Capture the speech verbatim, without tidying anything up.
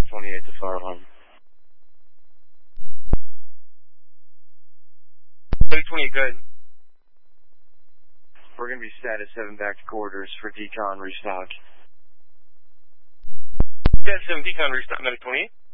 twenty-eight to fire alarm. Medic twenty-eight, go ahead. We're going to be status seven back to quarters for decon restock. Status seven, decon restock, Medic twenty-eight.